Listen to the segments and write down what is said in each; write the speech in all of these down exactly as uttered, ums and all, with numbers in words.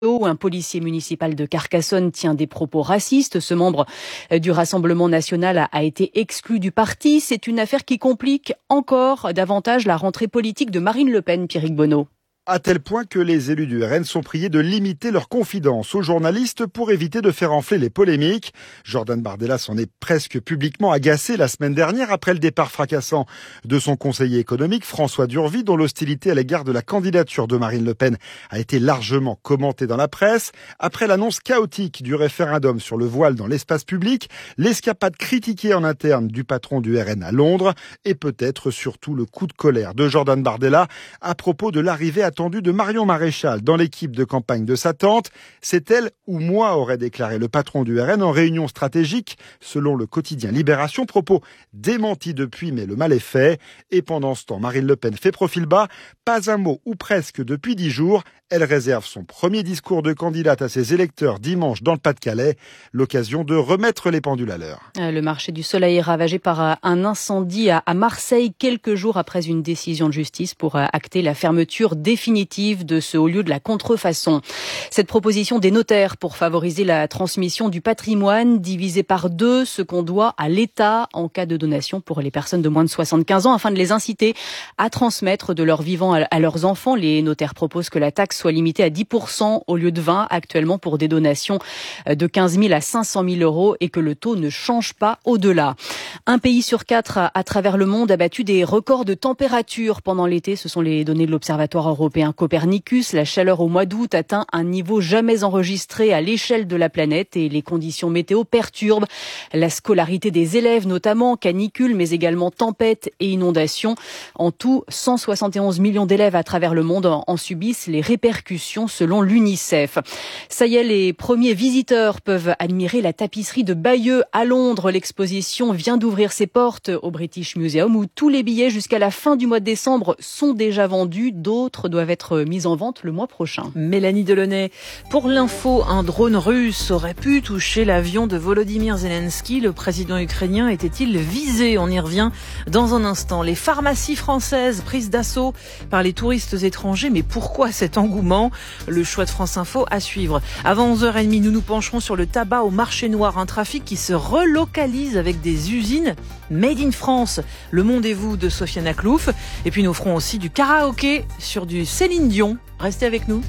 où un policier municipal de Carcassonne tient des propos racistes. Ce membre du Rassemblement national a été exclu du parti. C'est une affaire qui complique encore davantage la rentrée politique de Marine Le Pen, Pierrick Bonneau. À tel point que les élus du R N sont priés de limiter leurs confidences aux journalistes pour éviter de faire enfler les polémiques. Jordan Bardella s'en est presque publiquement agacé la semaine dernière après le départ fracassant de son conseiller économique François Durvy, dont l'hostilité à l'égard de la candidature de Marine Le Pen a été largement commentée dans la presse. Après l'annonce chaotique du référendum sur le voile dans l'espace public, l'escapade critiquée en interne du patron du R N à Londres et peut-être surtout le coup de colère de Jordan Bardella à propos de l'arrivée à attendue de Marion Maréchal dans l'équipe de campagne de sa tante. C'est elle ou moi, aurait déclaré le patron du R N en réunion stratégique, selon le quotidien Libération. Propos démentis depuis, mais le mal est fait. Et pendant ce temps, Marine Le Pen fait profil bas. Pas un mot, ou presque, depuis dix jours. Elle réserve son premier discours de candidate à ses électeurs dimanche dans le Pas-de-Calais. L'occasion de remettre les pendules à l'heure. Le marché du Soleil est ravagé par un incendie à Marseille, quelques jours après une décision de justice pour acter la fermeture définitive de ce haut lieu de la contrefaçon. Cette proposition des notaires pour favoriser la transmission du patrimoine, divisée par deux ce qu'on doit à l'État en cas de donation pour les personnes de moins de soixante-quinze ans, afin de les inciter à transmettre de leur vivant à leurs enfants. Les notaires proposent que la taxe soit limitée à dix pour cent au lieu de vingt actuellement pour des donations de quinze mille à cinq cent mille euros et que le taux ne change pas au-delà. Un pays sur quatre à travers le monde a battu des records de température pendant l'été. Ce sont les données de l'Observatoire européen Copernicus. La chaleur au mois d'août atteint un niveau jamais enregistré à l'échelle de la planète et les conditions météo perturbent la scolarité des élèves, notamment canicule, mais également tempêtes et inondations. En tout, cent soixante et onze millions d'élèves à travers le monde en subissent les répercussions selon l'UNICEF. Ça y est, les premiers visiteurs peuvent admirer la tapisserie de Bayeux à Londres. L'exposition vient d'ouvrir ses portes au British Museum où tous les billets jusqu'à la fin du mois de décembre sont déjà vendus. D'autres doivent être mis en vente le mois prochain. Mélanie Delaunay, pour l'info, un drone russe aurait pu toucher l'avion de Volodymyr Zelensky. Le président ukrainien était-il visé? On y revient dans un instant. Les pharmacies françaises prises d'assaut par les touristes étrangers. Mais pourquoi cet engouement? Le choix de France Info à suivre. Avant onze heures trente, nous nous pencherons sur le tabac au marché noir, un trafic qui se relocalise avec des usines made in France. Le monde et vous de Sofiane Aklouf. Et puis nous ferons aussi du karaoké sur du Céline Dion. Restez avec nous.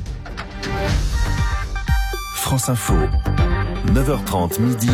France Info, neuf heures trente midi.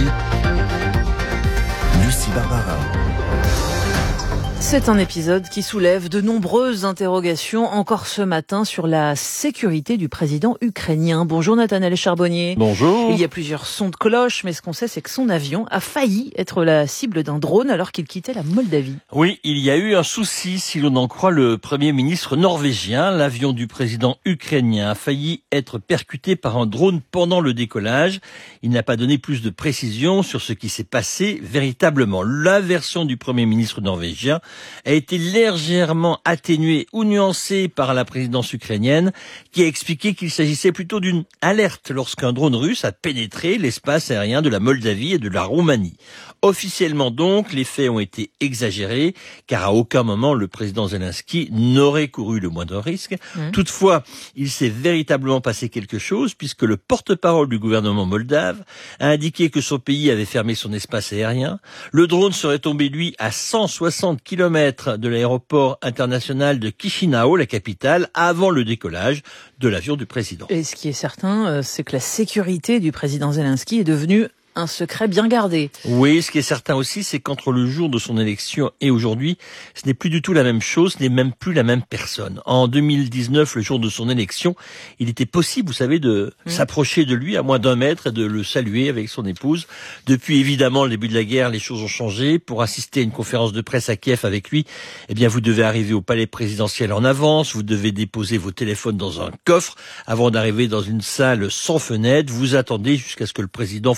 Lucie Barbara. C'est un épisode qui soulève de nombreuses interrogations encore ce matin sur la sécurité du président ukrainien. Bonjour Nathanaël Charbonnier. Bonjour. Il y a plusieurs sons de cloche, mais ce qu'on sait, c'est que son avion a failli être la cible d'un drone alors qu'il quittait la Moldavie. Oui, il y a eu un souci, si l'on en croit le Premier ministre norvégien. L'avion du président ukrainien a failli être percuté par un drone pendant le décollage. Il n'a pas donné plus de précisions sur ce qui s'est passé véritablement. La version du Premier ministre norvégien a été légèrement atténuée ou nuancée par la présidence ukrainienne qui a expliqué qu'il s'agissait plutôt d'une alerte lorsqu'un drone russe a pénétré l'espace aérien de la Moldavie et de la Roumanie. Officiellement donc, les faits ont été exagérés car à aucun moment le président Zelensky n'aurait couru le moindre risque. Mmh. Toutefois, il s'est véritablement passé quelque chose puisque le porte-parole du gouvernement moldave a indiqué que son pays avait fermé son espace aérien. Le drone serait tombé, lui, à cent soixante kilomètres de l'aéroport international de Chisinau, la capitale, avant le décollage de l'avion du président. Et ce qui est certain, c'est que la sécurité du président Zelensky est devenue un secret bien gardé. Oui, ce qui est certain aussi, c'est qu'entre le jour de son élection et aujourd'hui, ce n'est plus du tout la même chose, ce n'est même plus la même personne. En deux mille dix-neuf, le jour de son élection, il était possible, vous savez, de mmh. s'approcher de lui à moins d'un mètre et de le saluer avec son épouse. Depuis, évidemment, le début de la guerre, les choses ont changé. Pour assister à une conférence de presse à Kiev avec lui, eh bien, vous devez arriver au palais présidentiel en avance, vous devez déposer vos téléphones dans un coffre avant d'arriver dans une salle sans fenêtre. Vous attendez jusqu'à ce que le président fasse son entrée.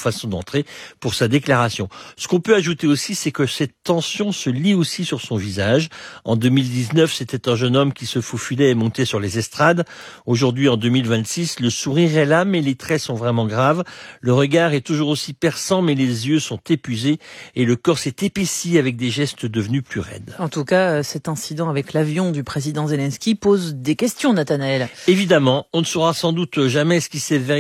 concentré pour sa déclaration. Ce qu'on peut ajouter aussi, c'est que cette tension se lit aussi sur son visage. En deux mille dix-neuf, c'était un jeune homme qui se faufilait et montait sur les estrades. Aujourd'hui, en deux mille vingt-six, le sourire est là, mais les traits sont vraiment graves. Le regard est toujours aussi perçant, mais les yeux sont épuisés et le corps s'est épaissi avec des gestes devenus plus raides. En tout cas, cet incident avec l'avion du président Zelensky pose des questions, Nathanaël. Évidemment, on ne saura sans doute jamais ce qui s'est vérifié